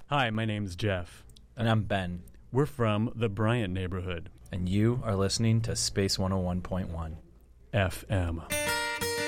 Hi, my name's Jeff. And I'm Ben. We're from the Bryant neighborhood. And you are listening to Space 101.1 FM.